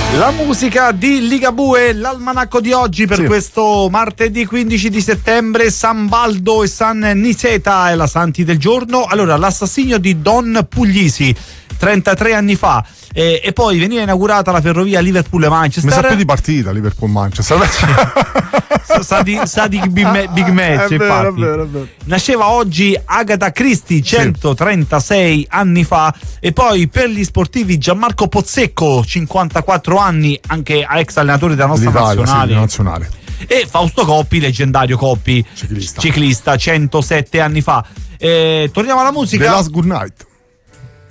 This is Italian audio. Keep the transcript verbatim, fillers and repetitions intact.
La musica di Ligabue, l'almanacco di oggi per sì. questo martedì quindici di settembre, San Baldo e San Niceta è la santi del giorno. Allora, l'assassinio di Don Puglisi trentatré anni fa, eh, e poi veniva inaugurata la ferrovia Liverpool-Manchester. Mi sa più di partita Liverpool-Manchester. sa di, sa di big, ma- big match, è vero, infatti. è vero, è vero. Nasceva oggi Agatha Christie centotrentasei sì. anni fa, e poi per gli sportivi Gianmarco Pozzecco cinquantaquattro anni, anche ex allenatore della nostra L'Italia, nazionale. Sì, nazionale. E Fausto Coppi, leggendario Coppi, ciclista, ciclista centosette anni fa. Eh, torniamo alla musica. The Last Good Night.